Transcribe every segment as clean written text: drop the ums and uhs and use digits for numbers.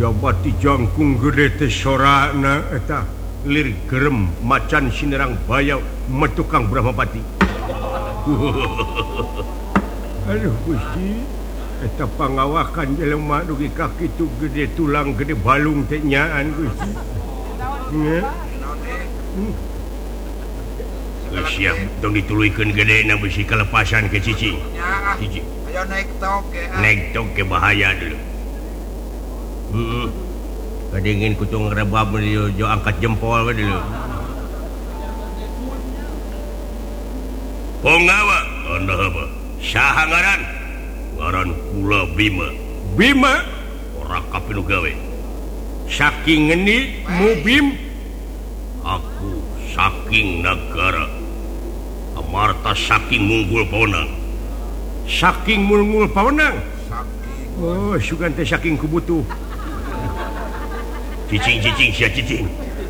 Jabati jangkung gede teh sorana eta lir gerem macan sinerang bayau metukang Brahmapati. Aduh Gusti, eta pangawakan jelema dugi kaki tu gede tulang gede balung teh nyaan Gusti. Nya. Siap dong dituluykeun gedena bisi kalepasan ke cicing. Cicing. Ayo naik tok ke. Naik tok ke bahaya dulu. Kadingin kutung rebab jo angkat jempol dulu. Pongawa, anda apa? Saha ngaran? Ngaran kula Bima. Bima? Ora kapinu gawe. Saking ngeni Mubim? Aku saking negara. Amarta saking munggul pawenang. Saking munggul pawenang? Oh, sugan teh saking kubutuh. Cicing sia cicing.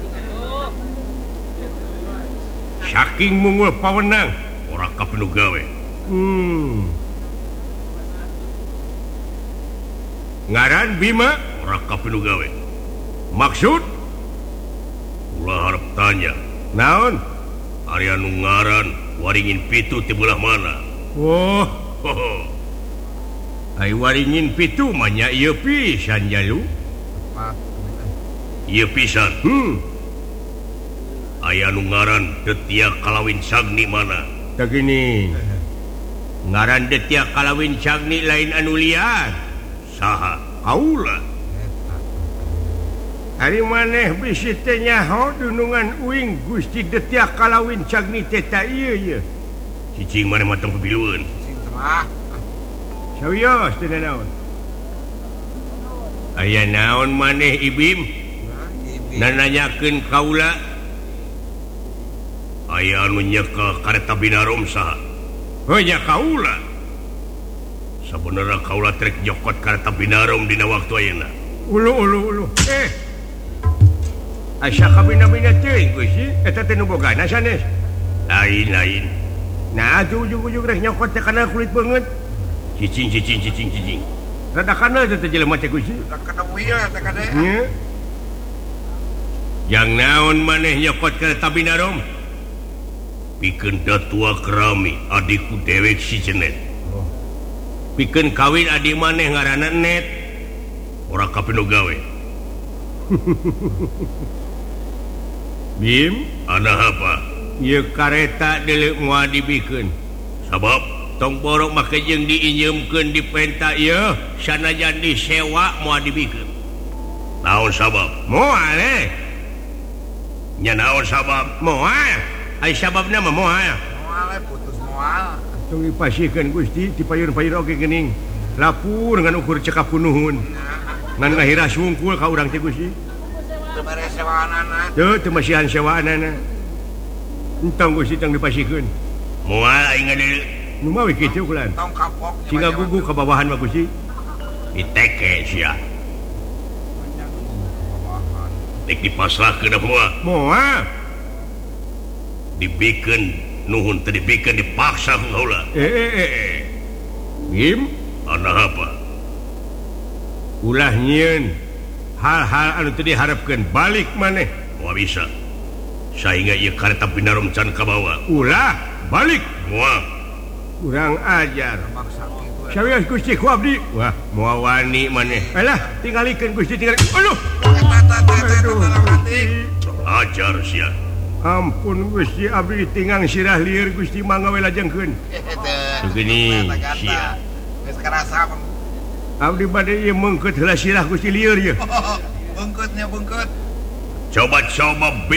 Saking munggul pawenang, ora kapinu gawe. Ngaran Bima, ora kapinu gawe. Maksud? Ulah harap tanya. Naon? Ari anu ngaran waringin pitu ti belah mana? Oh, ai waringin pitu mah nya ieu pisan jalu. Ieu pisan. Aya anu ngaran Detia Kalawin Sagni mana? Tah gini. Ngaran Detia Kalawin Sagni lain anu liar. Saha? Kaula. Ari maneh bisi teh nyaho dunungan uing Gusti Detia Kalawin Sagni teh ta ieu ye. Cicing maneh matang pabilueun. Cicing teh. Sawios teh naon? Aya naon maneh Ibim? Nananyakeun kaula aya anu nyekel kareta binarom saha? Heunya kaula. Sabenerna kaula trek nyokot kareta binarom dina waktu ayeuna. Ulu. Asa kabina-bina teuing Gusti, eta teh nu bogana sanes. Lain. Nah, ujug-ujug rek nyokot teh kana kulit beungeut. Cicing. Rada kana teh jelema teh Gusti. Rada kana buya teh kana. Yang naon maneh nyokot kereta binarom? Pikeun datua kerami adikku dewek si Jenet. Pikeun kawin adik maneh ngaranna Net. Ora kapinu gawe. Bim, ana apa? Ieu kareta deuleu moal dibikeun. Sabab tong borok make jeung diinjeumkeun di penta ieu sanajan disewa moal dibikeun. Naon sabab? Moal nya naon sabab? Moal. Ai sababna mah moal. Moal putus moal. Tong dipasihkeun Gusti ti payun-payun oge geuning. Lapur ngan ukur cekap kunuhun. Ngan ngahira sungkul ka urang teh Gusti. Teu mere sewaanana. Teu masihan sewaanana. Entong Gusti tong dipasihkeun. Moal aing ngadeuleu. Nu mah we kitu kulan. Tong kapok. Singa gugu ka bawahan mah Gusti. Diteke sia. Nek dipasrahkeun moal. Moal. Dibikeun nuhun teh dibikeun dipaksa ku kaula. Bim, ana apa? Ulah nyieun hal-hal anu teu diharapkeun balik maneh. Moal bisa. Sainga ieu kareta binarom can kabawa. Ulah balik. Moal. Urang ajar. Sawios Gusti ku abdi. Wah, moal wani maneh. Alah, tingalikeun Gusti tinggal. Aduh. Ajar sia. Ampun Gusti abdi tinggang sirah lieur Gusti mangga we lajengkeun. Begini sia. Geus karasa. Abdi bade ieu meungkeut heula sirah Gusti lieur ye. Beungkeutnya beungkeut. Coba